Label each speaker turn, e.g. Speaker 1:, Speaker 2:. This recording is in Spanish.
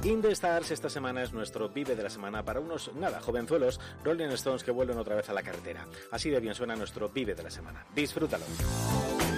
Speaker 1: In the Stars esta semana es nuestro Vive de la semana para unos, jovenzuelos Rolling Stones que vuelven otra vez a la carretera. Así de bien suena nuestro Vive de la semana. Disfrútalo.